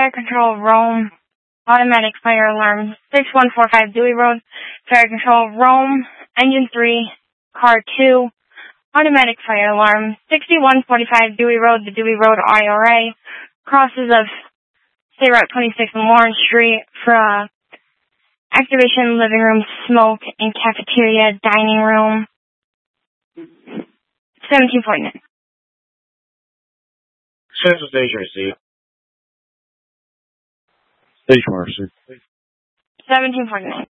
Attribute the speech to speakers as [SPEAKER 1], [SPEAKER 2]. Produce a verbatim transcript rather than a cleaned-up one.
[SPEAKER 1] Fire Control, Rome. Automatic fire alarm, six one four five Dewey Road. Fire Control, Rome. Engine three, Car two. Automatic fire alarm, sixty-one forty-five Dewey Road, the Dewey Road I R A. Crosses of State Route twenty-six and Lawrence Street for uh, activation, living room, smoke, and cafeteria, dining room. seventeen forty-nine.
[SPEAKER 2] Central Station receipt.
[SPEAKER 3] Station receipt.
[SPEAKER 1] seventeen forty-nine.